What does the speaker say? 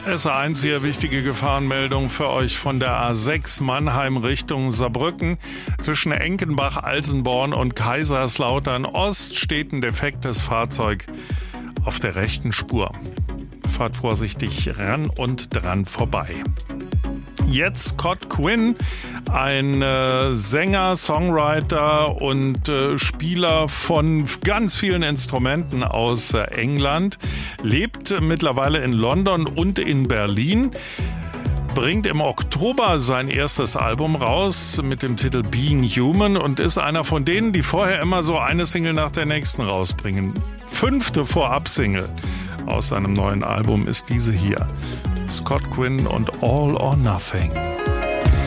S1 hier, wichtige Gefahrenmeldung für euch von der A6 Mannheim Richtung Saarbrücken. Zwischen Enkenbach, Alsenborn und Kaiserslautern Ost steht ein defektes Fahrzeug auf der rechten Spur. Fahrt vorsichtig ran und dran vorbei. Jetzt Scott Quinn, ein Sänger, Songwriter und Spieler von ganz vielen Instrumenten aus England, lebt mittlerweile in London und in Berlin, bringt im Oktober sein erstes Album raus mit dem Titel Being Human und ist einer von denen, die vorher immer so eine Single nach der nächsten rausbringen. 5. Vorab-Single aus seinem neuen Album ist diese hier. Scott Quinn und All or Nothing.